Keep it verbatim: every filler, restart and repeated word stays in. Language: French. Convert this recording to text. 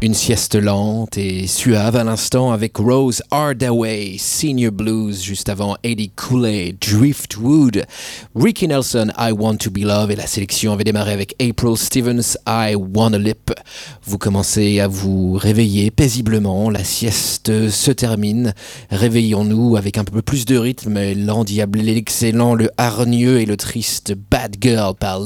Une sieste lente et suave à l'instant avec Rose Hardaway, Senior Blues, juste avant Eddie Cooley, Driftwood, Ricky Nelson, I Want to Be Loved, et la sélection avait démarré avec April Stevens, I Wanna Lip. Vous commencez à vous réveiller paisiblement, la sieste se termine, réveillons-nous avec un peu plus de rythme, l'endiablé, l'excellent, le hargneux et le triste Bad Girl par